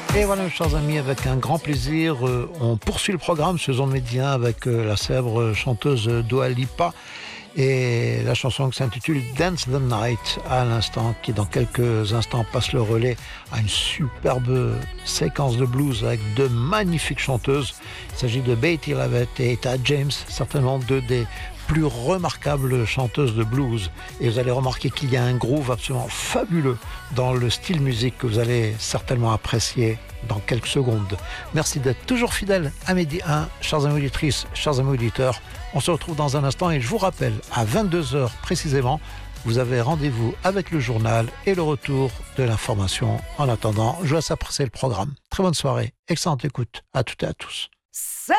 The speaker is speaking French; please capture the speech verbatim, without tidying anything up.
Et voilà, chers amis, avec un grand plaisir, euh, on poursuit le programme Saison Média avec euh, la célèbre chanteuse Dua Lipa et la chanson qui s'intitule Dance the Night à l'instant, qui dans quelques instants passe le relais à une superbe séquence de blues avec deux magnifiques chanteuses. Il s'agit de Betty Lavette et Etta James, certainement deux des plus remarquables chanteuses de blues. Et vous allez remarquer qu'il y a un groove absolument fabuleux dans le style musique que vous allez certainement apprécier dans quelques secondes. Merci d'être toujours fidèles à Midi un, chers amis auditrices, chers amis auditeurs. On se retrouve dans un instant et je vous rappelle, à vingt-deux heures précisément, vous avez rendez-vous avec le journal et le retour de l'information. En attendant, je vous laisse apprécier le programme. Très bonne soirée, excellente écoute à toutes et à tous.